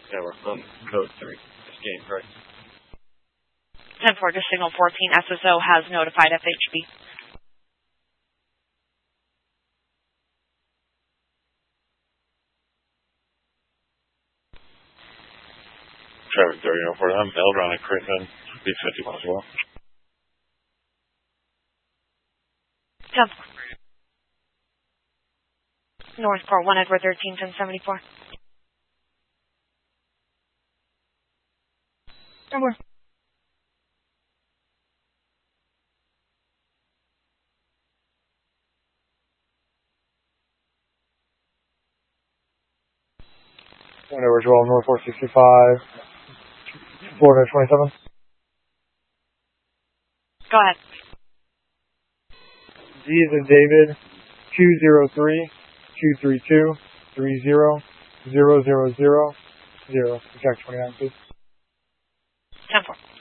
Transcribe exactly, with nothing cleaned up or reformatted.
Yeah, we're on code three. This game, right? ten four to signal fourteen, S S O has notified F H B. Traffic thirty oh four, I'm Eldron and Crittenden, B fifty-one as well. ten four. North Port one, Edward thirteen, ten seventy-four. Edward. one Edward twelve, North four sixty-five, Florida twenty-seven. Go ahead. Z is in David, two zero three, two three two, three zero, zero zero zero, zero. Jack twenty-nine, please. ten four.